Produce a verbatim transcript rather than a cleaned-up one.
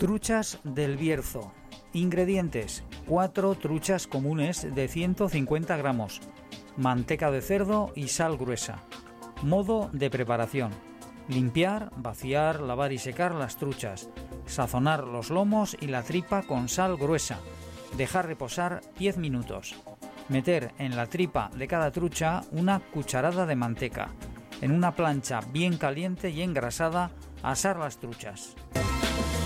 Truchas del Bierzo. Ingredientes: cuatro truchas comunes de ciento cincuenta gramos, manteca de cerdo y sal gruesa. Modo de preparación: limpiar, vaciar, lavar y secar las truchas, sazonar los lomos y la tripa con sal gruesa, dejar reposar diez minutos, meter en la tripa de cada trucha una cucharada de manteca, en una plancha bien caliente y engrasada asar las truchas.